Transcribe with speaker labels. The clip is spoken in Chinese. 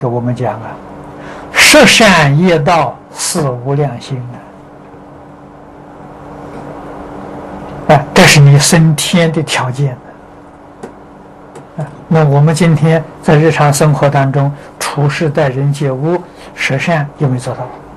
Speaker 1: 给我们讲啊，十善业道是无量心这是你升天的条件那我们今天在日常生活当中处事待人接物，十善有没有做到？